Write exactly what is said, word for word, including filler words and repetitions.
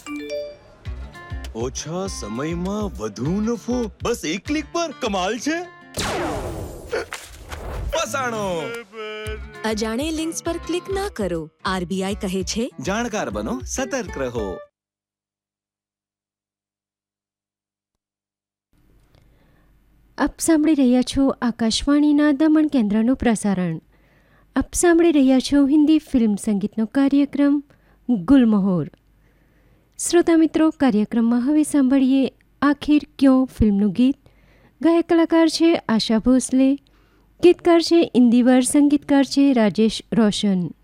ઓછા સમયમાં વધુ નફો, બસ એક ક્લિક પર. કમાલ છે. ફસાણો. અજાણે લિંક્સ પર ક્લિક ના કરો. આરબીઆઈ કહે છે, જાણકાર બનો, સતર્ક રહો. આપ સાંભળી રહ્યા છો આકાશવાણીના દમણ કેન્દ્રનું પ્રસારણ. આપ સાંભળી રહ્યા છો હિન્દી ફિલ્મ સંગીતનો કાર્યક્રમ ગુલમહોર. શ્રોતા મિત્રો, કાર્યક્રમમાં હવે સાંભળીએ આખિર ક્યોં ફિલ્મનું ગીત. ગાયક કલાકાર છે આશા ભોસલે, ગીતકાર છે ઇન્દિવર, સંગીતકાર છે રાજેશ રોશન.